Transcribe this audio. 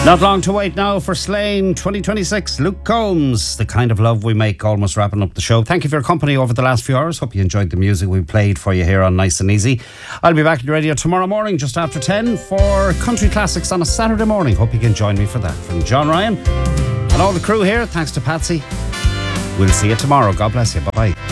Not long to wait now for Slane 2026. Luke Combs, The Kind of Love We Make, almost wrapping up the show. Thank you for your company over the last few hours. Hope you enjoyed the music we played for you here on Nice and Easy. I'll be back on the radio tomorrow morning just after 10 for Country Classics on a Saturday morning. Hope you can join me for that. From John Ryan and all the crew here, thanks to Patsy. We'll see you tomorrow. God bless you. Bye-bye.